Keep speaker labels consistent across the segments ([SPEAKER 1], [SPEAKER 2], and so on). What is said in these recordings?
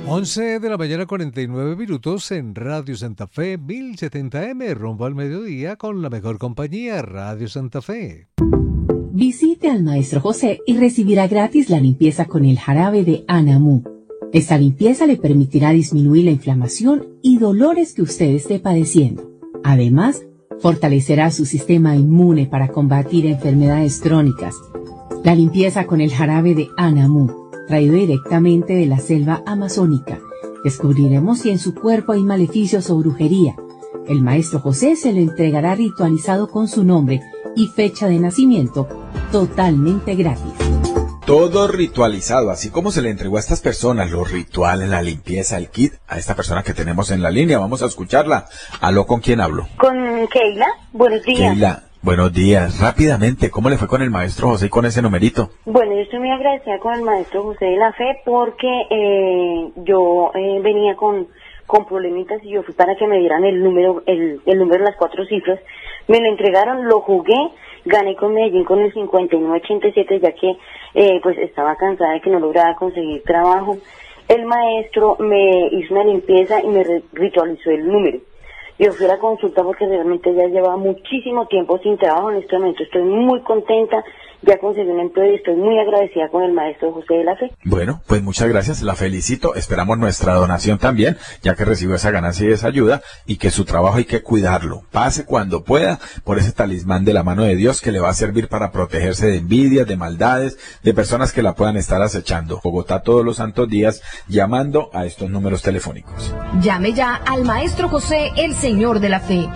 [SPEAKER 1] 11 de la mañana, 49 minutos en Radio Santa Fe, 1070M, rumbo al mediodía con la mejor compañía, Radio Santa Fe.
[SPEAKER 2] Visite al Maestro José y recibirá gratis la limpieza con el jarabe de Anamú. Esta limpieza le permitirá disminuir la inflamación y dolores que usted esté padeciendo. Además, fortalecerá su sistema inmune para combatir enfermedades crónicas. La limpieza con el jarabe de Anamú, traído directamente de la selva amazónica. Descubriremos si en su cuerpo hay maleficios o brujería. El Maestro José se lo entregará ritualizado con su nombre y fecha de nacimiento, totalmente gratis.
[SPEAKER 3] Todo ritualizado, así como se le entregó a estas personas los rituales, la limpieza, el kit, a esta persona que tenemos en la línea. Vamos a escucharla. ¿Aló, con quién hablo?
[SPEAKER 4] Con Keila. Buenos días.
[SPEAKER 3] Keila, buenos días. Rápidamente, ¿cómo le fue con el Maestro José y con ese numerito?
[SPEAKER 4] Bueno, yo estoy muy agradecida con el Maestro José de la Fe porque yo venía con problemitas y yo fui para que me dieran el número de las 4 cifras. Me lo entregaron, lo jugué, gané con Medellín con el 5987, ya que pues estaba cansada de que no lograba conseguir trabajo. El maestro me hizo una limpieza y me ritualizó el número. Yo fui a la consulta porque realmente ya llevaba muchísimo tiempo sin trabajo. En este momento estoy muy contenta, ya conseguí un empleo y estoy muy agradecida con el Maestro José de la Fe.
[SPEAKER 3] Bueno, pues muchas gracias, la felicito. Esperamos nuestra donación también, ya que recibió esa ganancia y esa ayuda, y que su trabajo hay que cuidarlo. Pase cuando pueda por ese talismán de la mano de Dios que le va a servir para protegerse de envidias, de maldades, de personas que la puedan estar acechando. Bogotá todos los santos días llamando a estos números telefónicos.
[SPEAKER 5] Llame ya al Maestro José, el Señor de la Fe.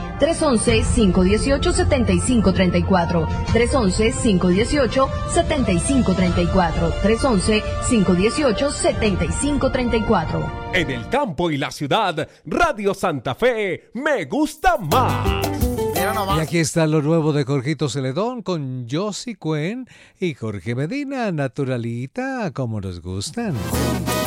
[SPEAKER 5] 311-518-7534. 311-518-7534. 311-518-7534.
[SPEAKER 6] En el campo y la ciudad, Radio Santa Fe me gusta más.
[SPEAKER 1] Y aquí está lo nuevo de Jorgito Celedón con Josie Cuen y Jorge Medina, naturalita, como nos gustan.